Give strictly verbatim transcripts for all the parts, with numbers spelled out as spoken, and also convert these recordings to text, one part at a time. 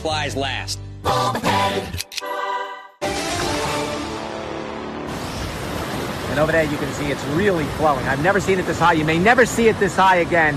supplies last. And over there you can see it's really flowing. I've never seen it this high. You may never see it this high again.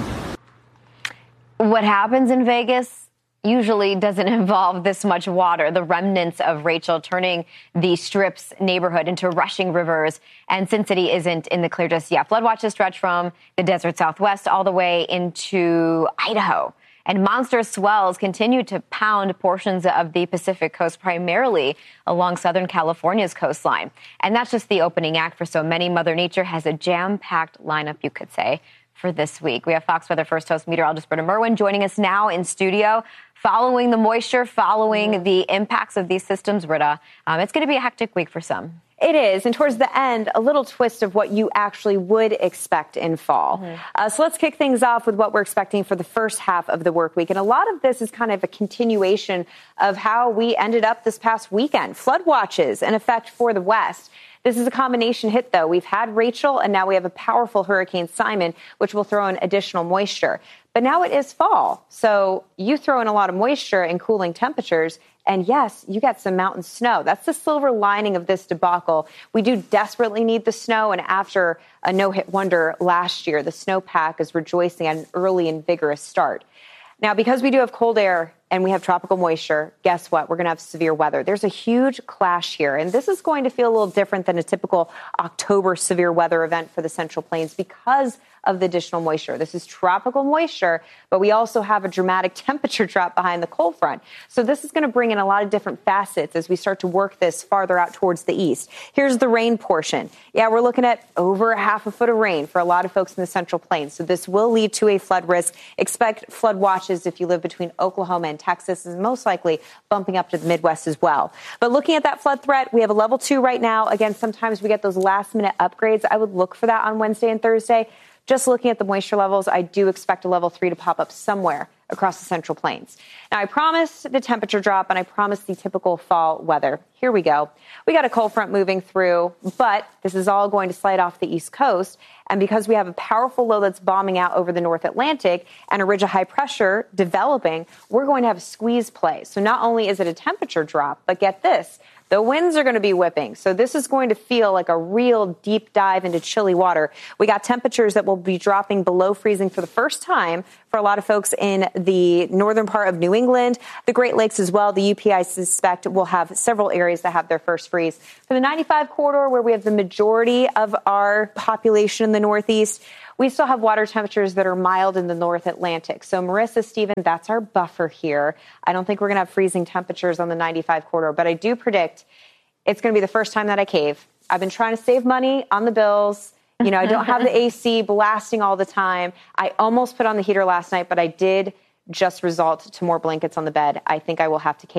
What happens in Vegas usually doesn't involve this much water. The remnants of Rachel turning the Strip's neighborhood into rushing rivers. And Sin City isn't in the clear just yet. Flood watches stretch from the desert Southwest all the way into Idaho. And monster swells continue to pound portions of the Pacific coast, primarily along Southern California's coastline. And that's just the opening act for so many. Mother Nature has a jam-packed lineup, you could say, for this week. We have Fox Weather First Host meteorologist Britta Merwin joining us now in studio. Following the moisture, following mm-hmm. the impacts of these systems, Britta, um, it's going to be a hectic week for some. It is. And towards the end, a little twist of what you actually would expect in fall. Mm-hmm. Uh, so let's kick things off with what we're expecting for the first half of the work week. And a lot of this is kind of a continuation of how we ended up this past weekend. Flood watches in effect for the West. This is a combination hit, though. We've had Rachel, and now we have a powerful Hurricane Simon, which will throw in additional moisture. But now it is fall, so you throw in a lot of moisture and cooling temperatures, and yes, you get some mountain snow. That's the silver lining of this debacle. We do desperately need the snow, and after a no-hit wonder last year, the snowpack is rejoicing at an early and vigorous start. Now, because we do have cold air and we have tropical moisture, guess what? We're going to have severe weather. There's a huge clash here, and this is going to feel a little different than a typical October severe weather event for the Central Plains because of the additional moisture. This is tropical moisture, but we also have a dramatic temperature drop behind the cold front. So this is going to bring in a lot of different facets as we start to work this farther out towards the east. Here's the rain portion. Yeah, we're looking at over a half a foot of rain for a lot of folks in the Central Plains. So this will lead to a flood risk. Expect flood watches if you live between Oklahoma and Texas, and most likely bumping up to the Midwest as well. But looking at that flood threat, we have a level two right now. Again, sometimes we get those last minute upgrades. I would look for that on Wednesday and Thursday. Just looking at the moisture levels, I do expect a level three to pop up somewhere across the Central Plains. Now, I promised the temperature drop, and I promised the typical fall weather. Here we go. We got a cold front moving through, but this is all going to slide off the East Coast. And because we have a powerful low that's bombing out over the North Atlantic and a ridge of high pressure developing, we're going to have a squeeze play. So not only is it a temperature drop, but get this, the winds are going to be whipping. So this is going to feel like a real deep dive into chilly water. We got temperatures that will be dropping below freezing for the first time for a lot of folks in the northern part of New England, the Great Lakes as well. The U P, I suspect, will have several areas that have their first freeze. For the ninety-five corridor, where we have the majority of our population in the Northeast, we still have water temperatures that are mild in the North Atlantic. So, Marissa, Stephen, that's our buffer here. I don't think we're going to have freezing temperatures on the ninety-five corridor, but I do predict it's going to be the first time that I cave. I've been trying to save money on the bills. You know, I don't have the A C blasting all the time. I almost put on the heater last night, but I did just resort to more blankets on the bed. I think I will have to cave.